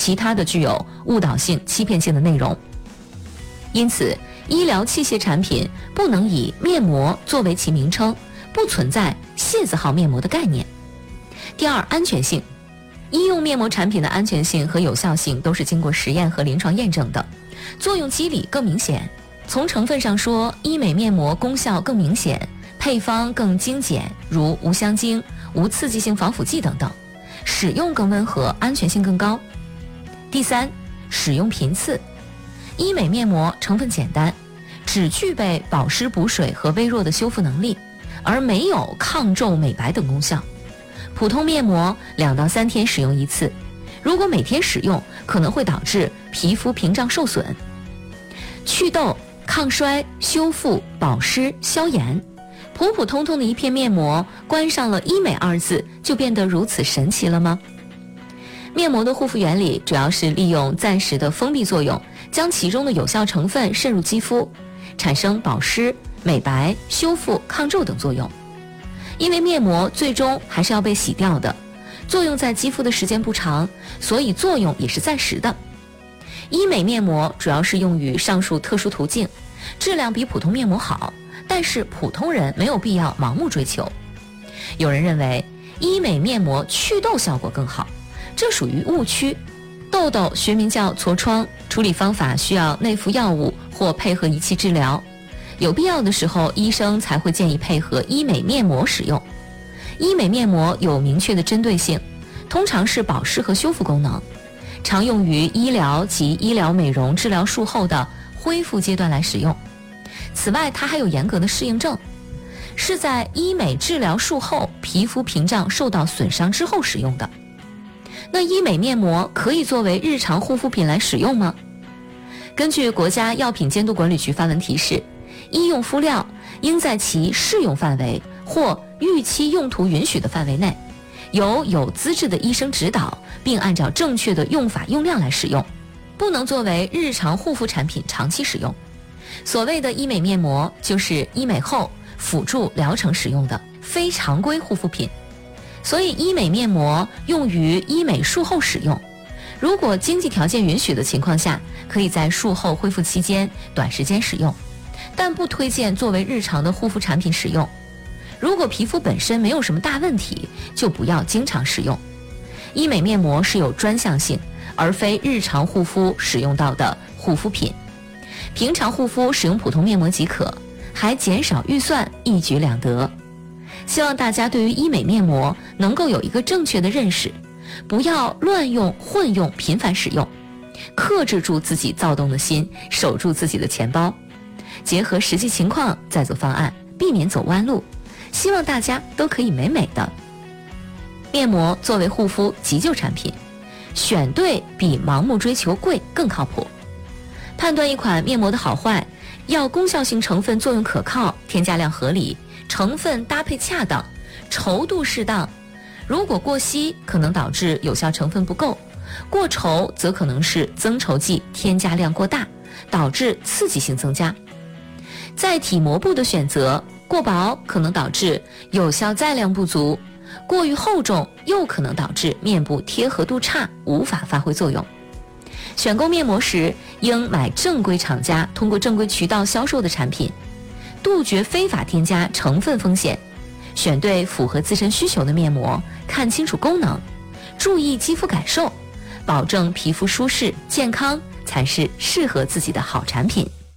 其他的具有误导性、欺骗性的内容。因此，医疗器械产品不能以面膜作为其名称，不存在械字号面膜的概念。第二，安全性。医用面膜产品的安全性和有效性都是经过实验和临床验证的，作用机理更明显。从成分上说，医美面膜功效更明显，配方更精简，如无香精、无刺激性防腐剂等等，使用更温和，安全性更高。第三，使用频次。医美面膜成分简单，只具备保湿补水和微弱的修复能力，而没有抗皱美白等功效。普通面膜2到3天使用一次，如果每天使用，可能会导致皮肤屏障受损。祛痘、抗衰、修复、保湿、消炎，普普通通的一片面膜，关上了医美2字，就变得如此神奇了吗？面膜的护肤原理主要是利用暂时的封闭作用，将其中的有效成分渗入肌肤，产生保湿、美白、修复、抗皱等作用。因为面膜最终还是要被洗掉的，作用在肌肤的时间不长，所以作用也是暂时的。医美面膜主要是用于上述特殊途径，质量比普通面膜好，但是普通人没有必要盲目追求。有人认为医美面膜祛痘效果更好，这属于误区。痘痘学名叫痤疮，处理方法需要内服药物或配合仪器治疗，有必要的时候医生才会建议配合医美面膜使用。医美面膜有明确的针对性，通常是保湿和修复功能，常用于医疗及医疗美容治疗术后的恢复阶段来使用。此外，它还有严格的适应症，是在医美治疗术后皮肤屏障受到损伤之后使用的。那医美面膜可以作为日常护肤品来使用吗？根据国家药品监督管理局发文提示，医用敷料应在其适用范围或预期用途允许的范围内，由有资质的医生指导，并按照正确的用法用量来使用，不能作为日常护肤产品长期使用。所谓的医美面膜，就是医美后辅助疗程使用的非常规护肤品，所以医美面膜用于医美术后使用。如果经济条件允许的情况下，可以在术后恢复期间短时间使用，但不推荐作为日常的护肤产品使用。如果皮肤本身没有什么大问题，就不要经常使用。医美面膜是有专项性，而非日常护肤使用到的护肤品。平常护肤使用普通面膜即可，还减少预算，一举两得。希望大家对于医美面膜能够有一个正确的认识，不要乱用、混用、频繁使用，克制住自己躁动的心，守住自己的钱包，结合实际情况再做方案，避免走弯路。希望大家都可以美美的。面膜作为护肤急救产品，选对比盲目追求贵更靠谱。判断一款面膜的好坏，要功效性成分作用可靠，添加量合理，成分搭配恰当，稠度适当。如果过稀，可能导致有效成分不够；过稠，则可能是增稠剂添加量过大，导致刺激性增加。载体膜布的选择，过薄可能导致有效载量不足，过于厚重又可能导致面部贴合度差，无法发挥作用。选购面膜时，应买正规厂家通过正规渠道销售的产品，杜绝非法添加成分风险，选对符合自身需求的面膜，看清楚功能，注意肌肤感受，保证皮肤舒适健康，才是适合自己的好产品。